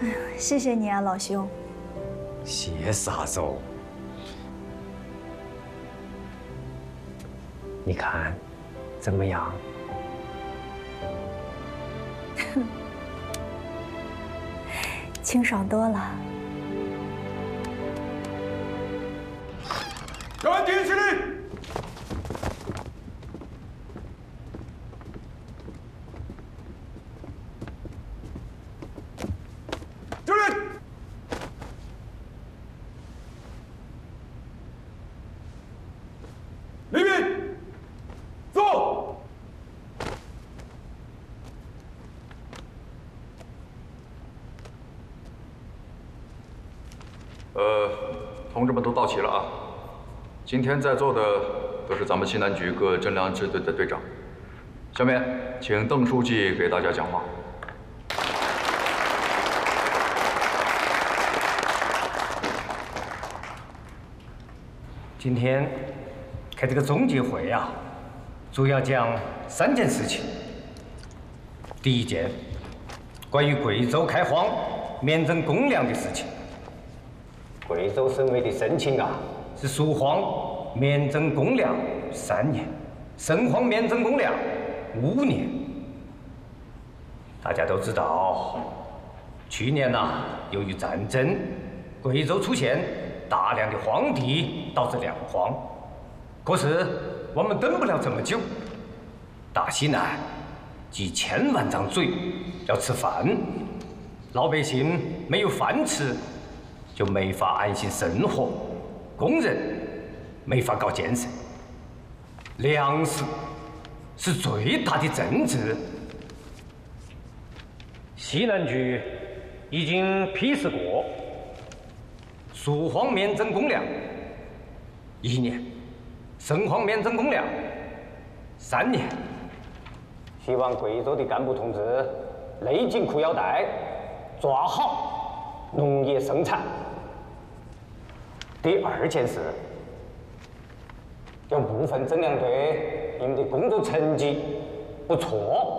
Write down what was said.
谢谢你啊，老兄。 谢啥子哦？你看怎么样？ 清爽多了。 全体起立！就任！礼宾，坐。 同志们都到齐了啊！今天在座的都是咱们西南局各侦粮支队的队长。下面请邓书记给大家讲话。 今天开这个总结会啊，主要讲3件事情。第一件，关于贵州开荒免征公粮的事情。贵州省委的申请啊，是熟荒免征公粮3年，生荒免征公粮5年。大家都知道，去年呐，由于战争，贵州出现大量的荒地，导致粮荒。可是我们等不了这么久，大西南几千万张嘴要吃饭，老百姓没有饭吃，就没法安心生活，工人没法搞建设。粮食是最大的政治。西南局已经批示过，熟荒免征公粮1年，生荒免征公粮3年。希望贵州的干部同志勒紧裤腰带，抓好农业生产。第2件事，有部分侦粮队因为工作成绩不错，